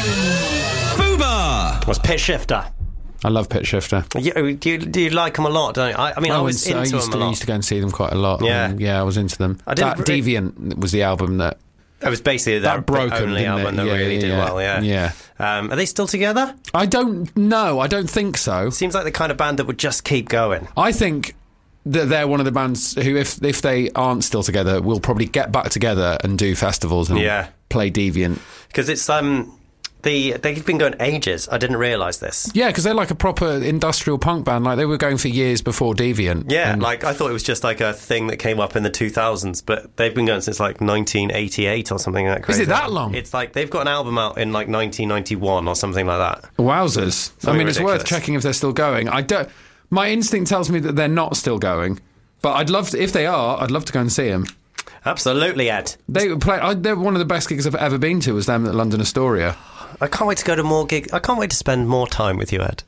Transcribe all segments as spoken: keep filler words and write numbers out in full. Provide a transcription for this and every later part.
Fubar was Pitch Shifter. I love Pitch Shifter. You, do, you, do you like them a lot, don't you? I, I mean, I, I was went, into I used them to, a lot. I used to go and see them quite a lot. Yeah. And yeah, I was into them. I that didn't re- Deviant was the album that... It was basically their That broke 'em, only didn't album it? that Yeah, really yeah, did yeah. well, yeah. Yeah. Um, are they still together? I don't know. I don't think so. Seems like the kind of band that would just keep going. I think that they're one of the bands who, if if they aren't still together, will probably get back together and do festivals and Yeah. play Deviant. Because it's... um. The, they've been going ages. I didn't realise this. Yeah, because they're like a proper industrial punk band. Like, they were going for years before Deviant. Yeah, And- like I thought it was just like a thing that came up in the two thousands, but they've been going since like nineteen eighty-eight or something like that. Is it that long? It's like they've got an album out in like nineteen ninety-one or something like that. Wowzers. I Something mean, it's ridiculous. worth checking if they're still going. I don't... My instinct tells me that they're not still going. But I'd love to... If they are, I'd love to go and see them. Absolutely, Ed. They play... I, they're one of the best gigs I've ever been to was them at London Astoria. I can't wait to go to more gigs. I can't wait to spend more time with you, Ed.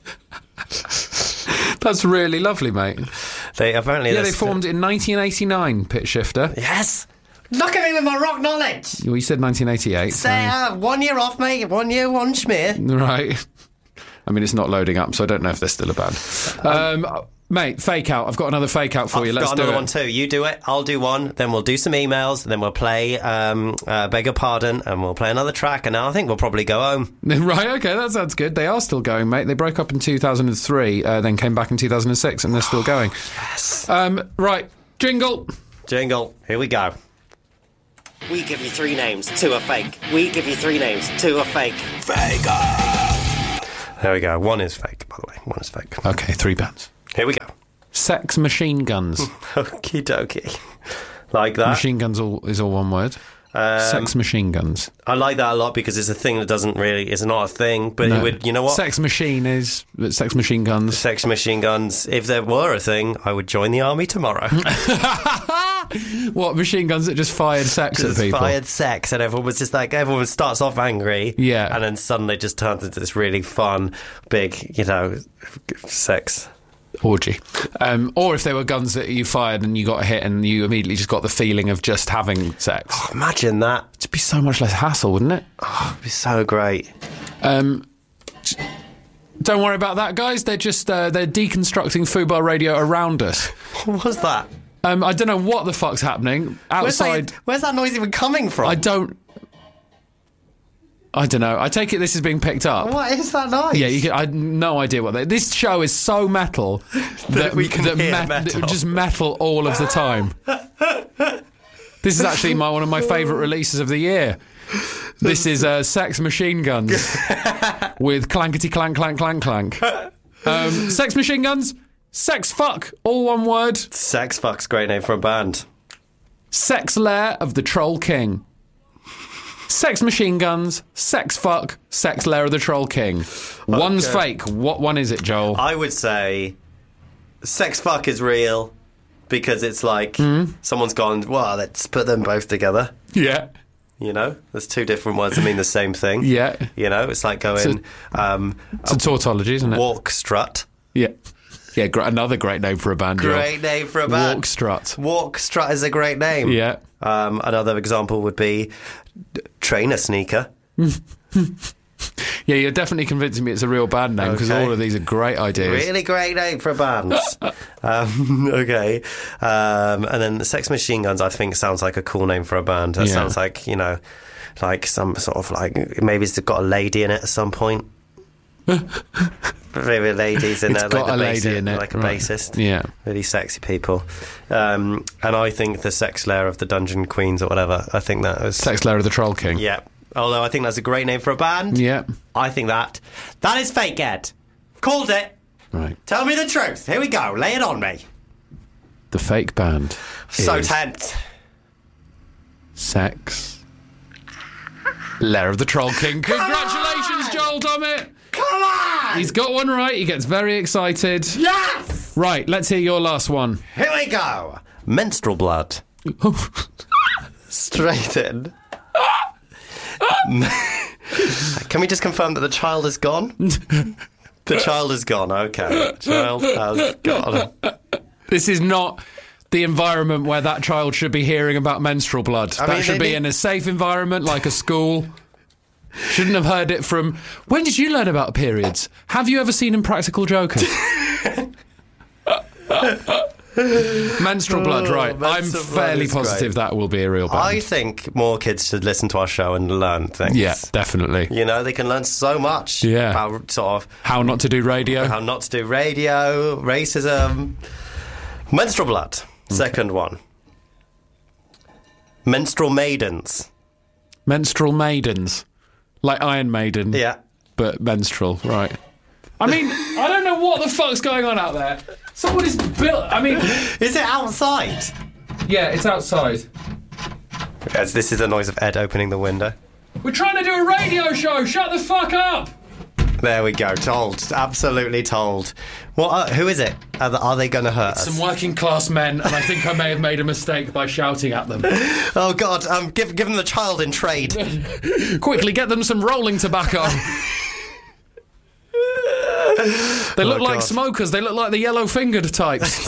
That's really lovely, mate. They apparently Yeah, they're they st- formed in nineteen eighty-nine, Pitch Shifter. Yes. Look at me with my rock knowledge. Well, you said nineteen eighty-eight. Say, uh, one year off, mate. One year, one schmear. Right. I mean, it's not loading up, so I don't know if they're still a band. Um, mate, fake out. I've got another fake out for I've you. Let's got do another it. one too. You do it, I'll do one, then we'll do some emails, then we'll play um, uh, Beg Your Pardon, and we'll play another track, and now I think we'll probably go home. Right, okay, that sounds good. They are still going, mate. They broke up in two thousand three, uh, then came back in two thousand six, and they're still going. Yes. Um, right, jingle. Jingle, here we go. We give you three names, two are fake. We give you three names, two are fake. Fake. There we go. One is fake, by the way. One is fake. Okay, three bands. Here we go. Sex Machine Guns. Okie dokie. Like that. Machine Guns all, is all one word. Um, Sex Machine Guns. I like that a lot because it's a thing that doesn't really, it's not a thing, but No. it would, you know what? Sex Machine is Sex Machine Guns. Sex machine guns. If there were a thing, I would join the army tomorrow. What, machine guns that just fired sex at Just people? fired sex, and everyone was just like, everyone starts off angry, Yeah. and then suddenly just turns into this really fun, big, you know, sex. Orgy. Um, or if they were guns that you fired and you got a hit and you immediately just got the feeling of just having sex. Imagine that. It'd be so much less hassle, wouldn't it? It'd be so great. Um, don't worry about that, guys. They're just uh, they're deconstructing Fubar Radio around us. What was that? Um, I don't know what the fuck's happening Where's outside. that, where's that noise even coming from? I don't. I don't know. I take it this is being picked up. What is that noise? Yeah, you can, I had no idea what they, this show is so metal that we can hear met- metal. that just metal all of the time. This is actually my one of my favourite releases of the year. This is uh, Sex Machine Guns with clankety clank clank clank clank. Um, Sex Machine Guns, sex fuck, all one word. Sex fuck's a great name for a band. Sex Lair of the Troll King. Sex Machine Guns, sex fuck, sex Lair of the Troll King. One's Okay. fake. What one is it, Joel? I would say sex fuck is real because it's like Hmm? someone's gone, well, let's put them both together. Yeah. You know, there's two different words that mean the same thing. Yeah. You know, it's like going um, It's a tautology, isn't it? walk strut. Yeah. Yeah, gr- another great name for a band. Joel. Great name for a band. Walk Strut. Walk strut is a great name. Yeah. Um, another example would be d- trainer sneaker. Yeah, you're definitely convincing me it's a real band name because Okay. all of these are great ideas. Really great name for a band. um, okay. Um, and then the Sex Machine Guns, I think, sounds like a cool name for a band. That Yeah. sounds like, you know, like some sort of like, maybe it's got a lady in it at some point. Maybe ladies in It's there, got like a the lady bassist, in it, like a right. bassist. Yeah. Really sexy people. Um, and I think the Sex Lair of the Dungeon Queens or whatever, I think that was... Sex Lair of the Troll King. Yeah. Although I think that's a great name for a band. Yeah. I think that. That is fake, Ed. Called it. Right. Tell me the truth. Here we go. Lay it on me. The fake band. So is tense. Sex Lair of the Troll King. Congratulations, Joel Dommett. Come on! He's got one right. He gets very excited. Yes! Right, let's hear your last one. Here we go. Menstrual blood. Straight in. Can we just confirm that the child is gone? The child is gone. Okay. The child has gone. This is not the environment where that child should be hearing about menstrual blood. I that mean, should they be need- in a safe environment like a school. Shouldn't have heard it from... When did you learn about periods? Have you ever seen Impractical Jokers? Menstrual blood, right. menstrual I'm blood fairly is positive that will be a real band. I think more kids should listen to our show and learn things. Yeah, definitely. You know, they can learn so much Yeah. about sort of How not to do radio. how not to do radio, racism. Menstrual blood, second one. Menstrual maidens. Menstrual maidens. Like Iron Maiden. Yeah. But menstrual, right. I mean, I don't know what the fuck's going on out there. Somebody's built... I mean... Is it outside? Yeah, it's outside. Yes, this is the noise of Ed opening the window. We're trying to do a radio show. Shut the fuck up. There we go. Told. Absolutely told. What? Uh, who is it? Are, th- are they going to hurt us? Some working class men, and I think I may have made a mistake by shouting at them. Oh, God. Um, give, give them the child in trade. Quickly, get them some rolling tobacco. They look Oh, like God. smokers. They look like the yellow-fingered types.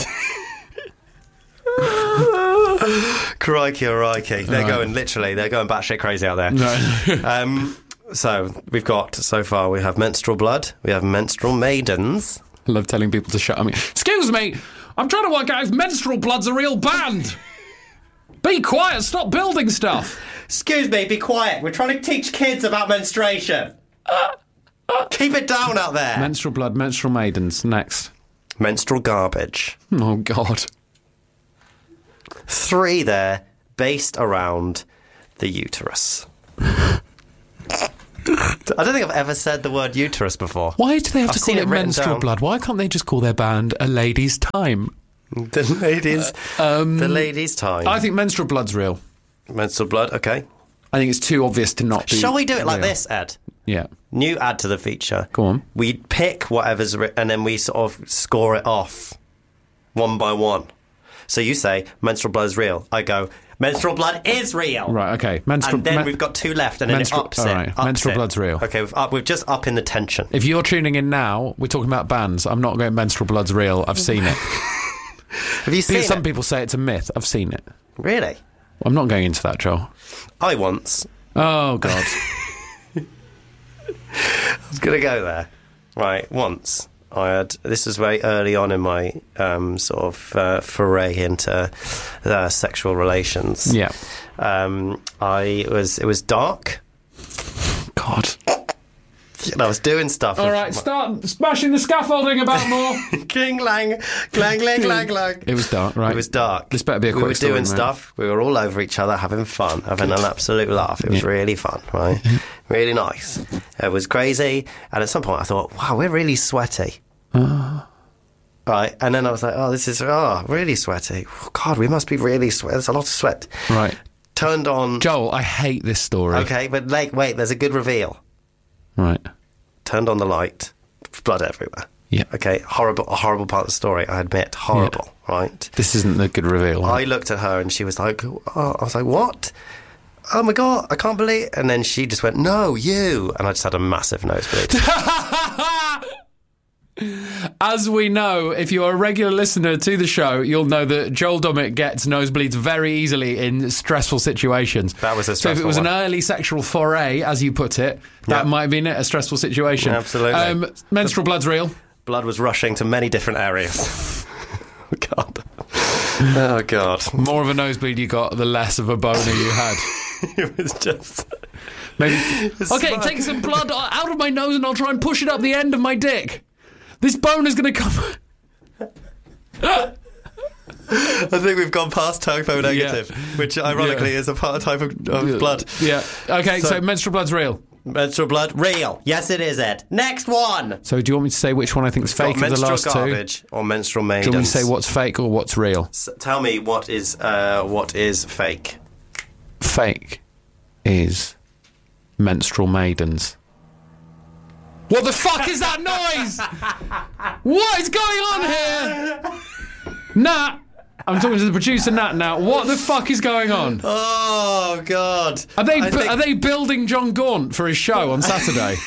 Crikey, crikey. They're Right. going, literally, they're going batshit crazy out there. No. um, so, we've got, so far, we have menstrual blood, we have menstrual maidens. I love telling people to shut up. I mean, excuse me, I'm trying to work out if Menstrual Blood's a real band. Be quiet, stop building stuff. Excuse me, be quiet. We're trying to teach kids about menstruation. Keep it down out there. Menstrual Blood, Menstrual Maidens, next. Menstrual garbage. Oh, God. Three there, based around the uterus. I don't think I've ever said the word uterus before. Why do they have I've to call seen it, it written Menstrual down. Blood? Why can't they just call their band A Lady's Time? The ladies, Um, the ladies' time. I think Menstrual Blood's real. Menstrual blood, okay. I think it's too obvious to not be. Shall we do it like real. this, Ed? Yeah. New add to the feature. Go on. We pick whatever's written and then we sort of score it off one by one. So you say, menstrual blood is real. I go, menstrual blood is real. Right, okay. Menstrual, And then men- we've got two left and then menstrual- it ups all it. right, ups menstrual it. blood's real. Okay, we've, up, we've just up in the tension. If you're tuning in now, we're talking about bands. I'm not going Menstrual Blood's real. I've seen it. Have you seen Some it? people say it's a myth. I've seen it. Really? I'm not going into that, Joel. I once. Oh, God. I was going to go there. Right, once. I had, this was very early on in my um, sort of uh, foray into uh, sexual relations. Yeah. Um, I was, it was dark. God. And I was doing stuff. All with right, my- start smashing the scaffolding about more. Cling, lang, clang, clang, clang, clang. It was dark, right? It was dark. This better be a We quick were story, doing mate. stuff. We were all over each other, having fun, having an absolute laugh. It was Yeah. really fun, right? Really nice. It was crazy. And at some point, I thought, wow, we're really sweaty. Right, and then I was like, oh, this is oh really sweaty. Oh, God, we must be really sweat. There's a lot of sweat. Right. Turned on. Joel, I hate this story. Okay, but like, wait, there's a good reveal. Right. Turned on the light. Blood everywhere. Yeah. Okay, horrible, a horrible part of the story. I admit, horrible. Right. This isn't the good reveal. I Right? looked at her and she was like, oh, I was like, what? Oh my God, I can't believe. And then she just went, no, you. And I just had a massive nosebleed. As we know, if you're a regular listener to the show, you'll know that Joel Dommett gets nosebleeds very easily in stressful situations. That was a So if it stressful was one. an early sexual foray, as you put it, that Yeah. might have been a stressful situation. Absolutely. Um, menstrual blood's real. Blood was rushing to many different areas. Oh God. Oh God. More of a nosebleed you got, the less of a boner you had. It was just. Maybe. It's Okay, fine. take some blood out of my nose and I'll try and push it up the end of my dick. This boner's going to come. I think we've gone past turbo negative, which ironically Yeah. is a part type of, of blood. Yeah. Okay, so, So- menstrual blood's real. Menstrual blood, real. Yes, it is, Ed. Next one. So do you want me to say which one I think is fake of the menstrual last two? garbage or menstrual Do maidens. you want me to say what's fake or what's real? S- tell me what is uh, what is fake. Fake is menstrual maidens. What the fuck is that noise? What is going on here? Nat, I'm talking to the producer Nat now. What the fuck is going on? Oh God! Are they I bu- think- are they building John Gaunt for his show on Saturday?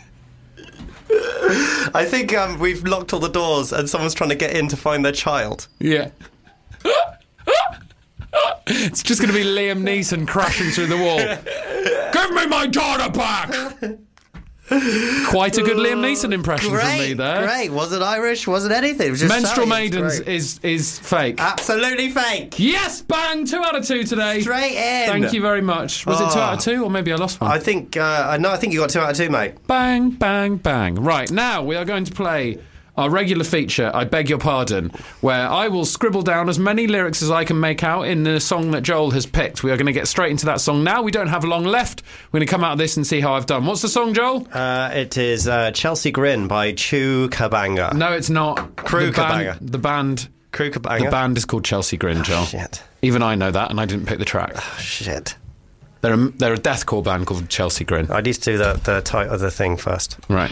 I think um, we've locked all the doors and someone's trying to get in to find their child. Yeah. It's just going to be Liam Neeson crashing through the wall. Give me my daughter back! Quite a good Liam Neeson impression great, from me there. Great, wasn't Irish, wasn't anything. It was just Menstrual shouting. Maidens is is fake. Absolutely fake. Yes, bang! Two out of two today. Straight in. Thank you very much. Was Oh. it two out of two, or maybe I lost one? I think, uh, no, I think you got two out of two, mate. Bang, bang, bang. Right, now we are going to play our regular feature, I Beg Your Pardon, where I will scribble down as many lyrics as I can make out in the song that Joel has picked. We are going to get straight into that song now. We don't have long left. We're going to come out of this and see how I've done. What's the song, Joel? Uh, it is uh, Chelsea Grin by Chew Kabanga. No, it's not. Crew the band, Kabanga. the band. Crew Kabanga. The band is called Chelsea Grin, Joel. Shit. Even I know that, and I didn't pick the track. Shit. They're a, they're a deathcore band called Chelsea Grin. I need to do the, the title of the thing first. Right.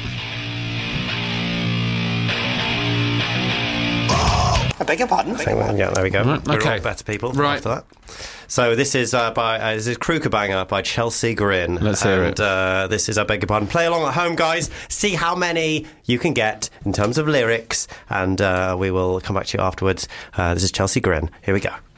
I beg your pardon. Yeah, there we go. Right, We're okay. all better people Right. after that. So this is uh, by uh, this is Crew Kabanga by Chelsea Grin. Let's hear and, it. Uh, this is I beg your pardon. Play along at home, guys. See how many you can get in terms of lyrics, and uh, we will come back to you afterwards. Uh, this is Chelsea Grin. Here we go.